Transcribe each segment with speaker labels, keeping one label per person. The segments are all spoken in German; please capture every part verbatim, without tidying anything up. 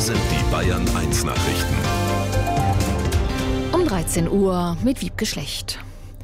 Speaker 1: sind die Bayern eins Nachrichten.
Speaker 2: Um dreizehn Uhr mit Wiebke Schlecht.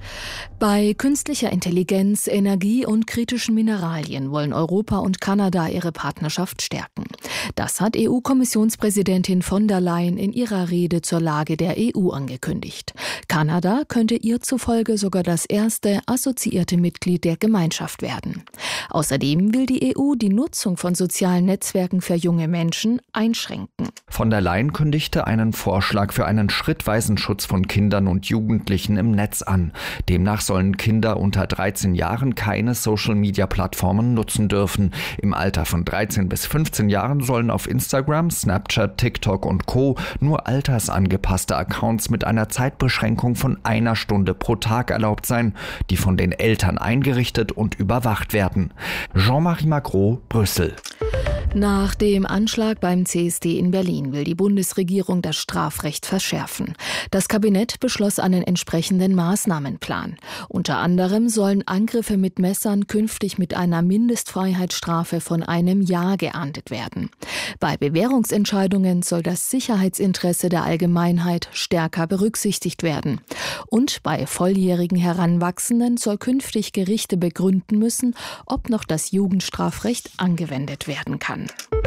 Speaker 2: Bei künstlicher Intelligenz, Energie und kritischen Mineralien wollen Europa und Kanada ihre Partnerschaft stärken. Das hat E U-Kommissionspräsidentin von der Leyen in ihrer Rede zur Lage der E U angekündigt. Kanada könnte ihr zufolge sogar das erste assoziierte Mitglied der Gemeinschaft werden. Außerdem will die E U die Nutzung von sozialen Netzwerken für junge Menschen einschränken.
Speaker 3: Von der Leyen kündigte einen Vorschlag für einen schrittweisen Schutz von Kindern und Jugendlichen im Netz an. Demnach sollen Kinder unter dreizehn Jahren keine Social-Media-Plattformen nutzen dürfen. Im Alter von dreizehn bis fünfzehn Jahren sollen auf Instagram, Snapchat, TikTok und Co. nur altersangepasste Accounts mit einer Zeitbeschränkung von einer Stunde pro Tag erlaubt sein, die von den Eltern eingerichtet und überwacht werden. Jean-Marie Magro, Brüssel.
Speaker 2: Nach dem Anschlag beim C S D in Berlin will die Bundesregierung das Strafrecht verschärfen. Das Kabinett beschloss einen entsprechenden Maßnahmenplan. Unter anderem sollen Angriffe mit Messern künftig mit einer Mindestfreiheitsstrafe von einem Jahr geahndet werden. Bei Bewährungsentscheidungen soll das Sicherheitsinteresse der Allgemeinheit stärker berücksichtigt werden. Und bei volljährigen Heranwachsenden soll künftig Gerichte begründen müssen, ob noch das Jugendstrafrecht angewendet werden kann.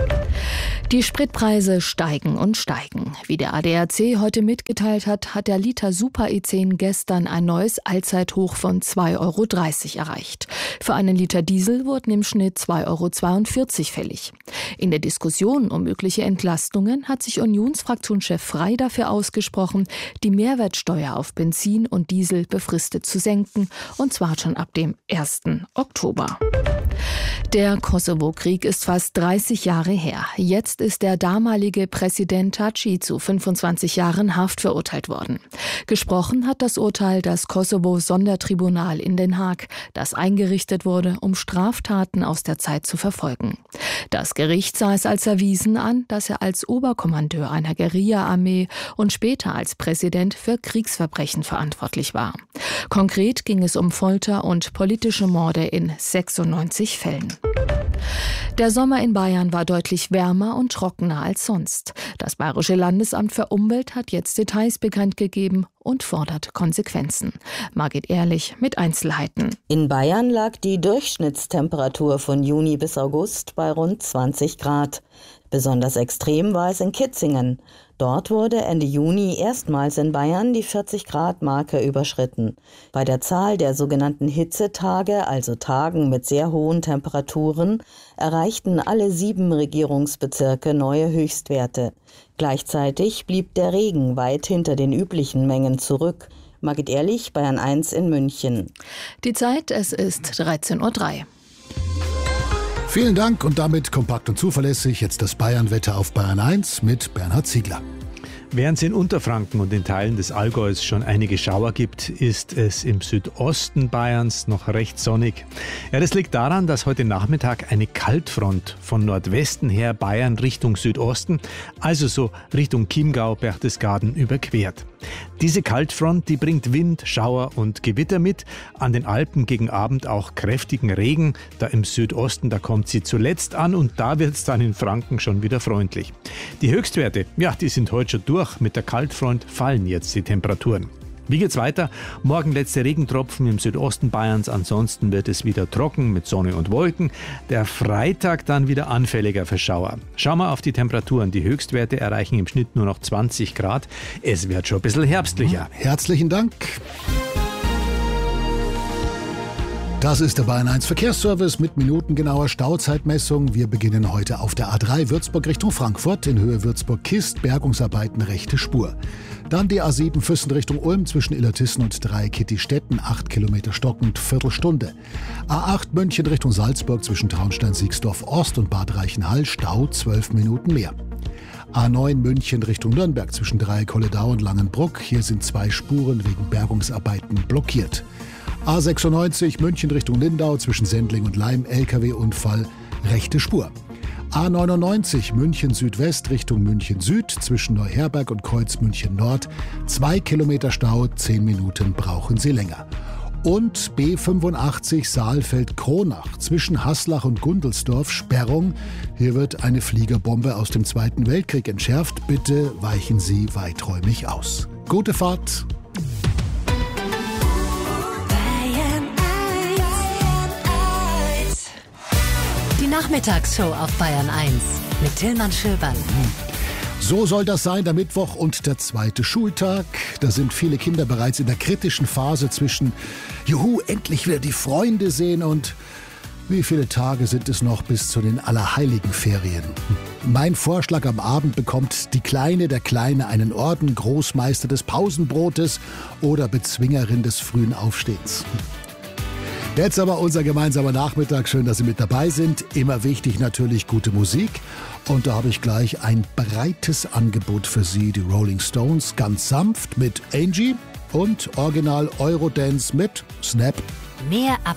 Speaker 2: Die Spritpreise steigen und steigen. Wie der A D A C heute mitgeteilt hat, hat der Liter Super E zehn gestern ein neues Allzeithoch von zwei Euro dreißig erreicht. Für einen Liter Diesel wurden im Schnitt zwei Euro zweiundvierzig fällig. In der Diskussion um mögliche Entlastungen hat sich Unionsfraktionschef Frey dafür ausgesprochen, die Mehrwertsteuer auf Benzin und Diesel befristet zu senken, und zwar schon ab dem ersten Oktober. Der Kosovo-Krieg ist fast dreißig Jahre her. Jetzt ist der damalige Präsident Thaci zu fünfundzwanzig Jahren Haft verurteilt worden. Gesprochen hat das Urteil das Kosovo-Sondertribunal in Den Haag, das eingerichtet wurde, um Straftaten aus der Zeit zu verfolgen. Das Gericht sah es als erwiesen an, dass er als Oberkommandeur einer Guerilla-Armee und später als Präsident für Kriegsverbrechen verantwortlich war. Konkret ging es um Folter und politische Morde in sechsundneunzig Fällen. Der Sommer in Bayern war deutlich wärmer und trockener als sonst. Das Bayerische Landesamt für Umwelt hat jetzt Details bekannt gegeben und fordert Konsequenzen. Margit Ehrlich mit Einzelheiten.
Speaker 4: In Bayern lag die Durchschnittstemperatur von Juni bis August bei rund zwanzig Grad. Besonders extrem war es in Kitzingen. Dort wurde Ende Juni erstmals in Bayern die vierzig-Grad-Marke überschritten. Bei der Zahl der sogenannten Hitzetage, also Tagen mit sehr hohen Temperaturen, erreichten alle sieben Regierungsbezirke neue Höchstwerte. Gleichzeitig blieb der Regen weit hinter den üblichen Mengen zurück. Margit Ehrlich, Bayern eins in München.
Speaker 2: Die Zeit, es ist dreizehn Uhr drei.
Speaker 5: Vielen Dank und damit kompakt und zuverlässig jetzt das Bayern-Wetter auf Bayern eins mit Bernhard Ziegler.
Speaker 6: Während es in Unterfranken und in Teilen des Allgäus schon einige Schauer gibt, ist es im Südosten Bayerns noch recht sonnig. Ja, das liegt daran, dass heute Nachmittag eine Kaltfront von Nordwesten her Bayern Richtung Südosten, also so Richtung Chiemgau, Berchtesgaden überquert. Diese Kaltfront, die bringt Wind, Schauer und Gewitter mit. An den Alpen gegen Abend auch kräftigen Regen. Da im Südosten, da kommt sie zuletzt an und da wird es dann in Franken schon wieder freundlich. Die Höchstwerte, ja, die sind heute schon durch. Mit der Kaltfront fallen jetzt die Temperaturen. Wie geht's weiter? Morgen letzte Regentropfen im Südosten Bayerns, ansonsten wird es wieder trocken mit Sonne und Wolken. Der Freitag dann wieder anfälliger für Schauer. Schauen wir auf die Temperaturen. Die Höchstwerte erreichen im Schnitt nur noch zwanzig Grad. Es wird schon ein bisschen herbstlicher.
Speaker 5: Herzlichen Dank. Das ist der Bayern eins Verkehrsservice mit minutengenauer Stauzeitmessung. Wir beginnen heute auf der A drei Würzburg Richtung Frankfurt, in Höhe Würzburg-Kist, Bergungsarbeiten rechte Spur. Dann die A sieben Füssen Richtung Ulm zwischen Illertissen und Dreieckittistetten, acht Kilometer stockend, Viertelstunde. A acht München Richtung Salzburg zwischen Traunstein-Siegsdorf Ost und Bad Reichenhall, Stau zwölf Minuten mehr. A neun München Richtung Nürnberg zwischen Dreieck-Holledau und Langenbruck, hier sind zwei Spuren wegen Bergungsarbeiten blockiert. A sechsundneunzig München Richtung Lindau zwischen Sendling und Laim, L K W-Unfall, rechte Spur. A neunundneunzig München Südwest Richtung München Süd zwischen Neuherberg und Kreuz München Nord, zwei Kilometer Stau, zehn Minuten brauchen Sie länger. Und B fünfundachtzig Saalfeld-Kronach zwischen Haslach und Gundelsdorf Sperrung. Hier wird eine Fliegerbombe aus dem Zweiten Weltkrieg entschärft. Bitte weichen Sie weiträumig aus. Gute Fahrt!
Speaker 7: Die Nachmittagsshow auf Bayern eins mit Tillmann Schöberl.
Speaker 5: So soll das sein, der Mittwoch und der zweite Schultag. Da sind viele Kinder bereits in der kritischen Phase zwischen Juhu, endlich wieder die Freunde sehen und wie viele Tage sind es noch bis zu den Allerheiligenferien? Mein Vorschlag: am Abend bekommt die Kleine, der Kleine einen Orden, Großmeister des Pausenbrotes oder Bezwingerin des frühen Aufstehens. Jetzt aber unser gemeinsamer Nachmittag. Schön, dass Sie mit dabei sind. Immer wichtig natürlich gute Musik. Und da habe ich gleich ein breites Angebot für Sie. Die Rolling Stones ganz sanft mit Angie und Original Eurodance mit Snap.
Speaker 7: Mehr